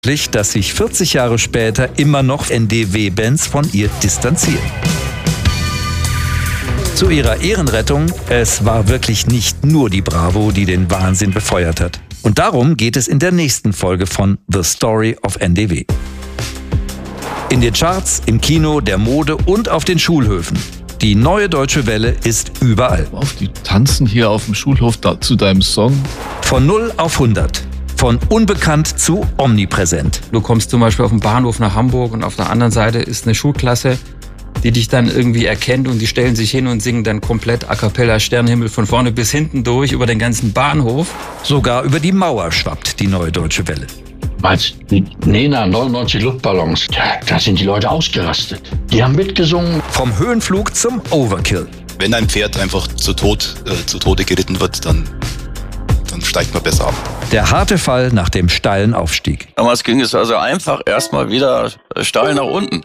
dass sich 40 Jahre später immer noch NDW-Bands von ihr distanzieren. Zu ihrer Ehrenrettung, es war wirklich nicht nur die Bravo, die den Wahnsinn befeuert hat. Und darum geht es in der nächsten Folge von The Story of NDW. In den Charts, im Kino, der Mode und auf den Schulhöfen. Die neue Deutsche Welle ist überall. Die tanzen hier auf dem Schulhof zu deinem Song. Von 0 auf 100. Von unbekannt zu omnipräsent. Du kommst zum Beispiel auf dem Bahnhof nach Hamburg und auf der anderen Seite ist eine Schulklasse, die dich dann irgendwie erkennt und die stellen sich hin und singen dann komplett a cappella Sternenhimmel von vorne bis hinten durch über den ganzen Bahnhof. Sogar über die Mauer schwappt die neue Deutsche Welle. Als Nena 99 Luftballons, da sind die Leute ausgerastet. Die haben mitgesungen. Vom Höhenflug zum Overkill. Wenn ein Pferd einfach zu Tode geritten wird, dann steigt man besser ab. Der harte Fall nach dem steilen Aufstieg. Damals ging es also einfach erstmal wieder steil nach unten.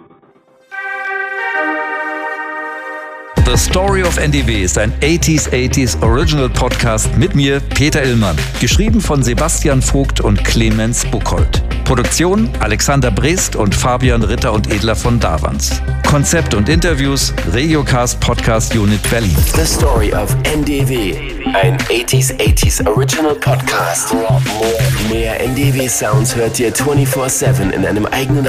The Story of NDW ist ein 80s Original Podcast mit mir, Peter Illmann. Geschrieben von Sebastian Vogt und Clemens Buchholz. Produktion Alexander Brest und Fabian Ritter und Edler von Davans. Konzept und Interviews Regiocast Podcast Unit Berlin. The Story of NDW. Ein 80s Original Podcast. Mehr NDW Sounds hört ihr 24/7 in einem eigenen